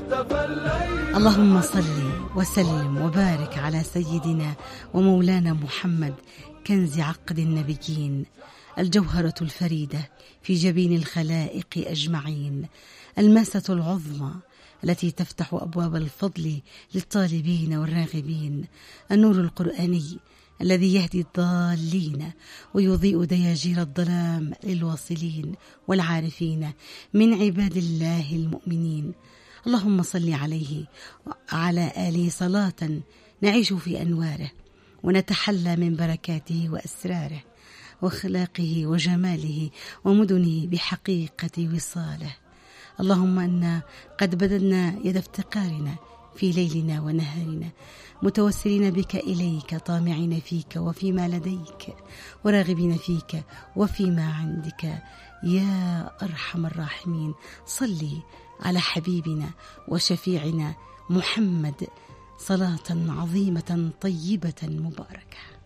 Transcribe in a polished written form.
اللهم صل وسلم وبارك على سيدنا ومولانا محمد، كنز عقد النبيين، الجوهرة الفريدة في جبين الخلائق أجمعين، الماسة العظمى التي تفتح أبواب الفضل للطالبين والراغبين، النور القرآني الذي يهدي الضالين ويضيء دياجير الظلام للواصلين والعارفين من عباد الله المؤمنين. اللهم صل عليه وعلى آله صلاة نعيش في أنواره ونتحلى من بركاته وأسراره وأخلاقه وجماله ومدنه بحقيقة وصاله. اللهم أنا قد بددنا يد افتقارنا في ليلنا ونهارنا، متوسلين بك إليك، طامعين فيك وفيما لديك، وراغبين فيك وفيما عندك يا أرحم الراحمين. صلي على حبيبنا وشفيعنا محمد صلاة عظيمة طيبة مباركة.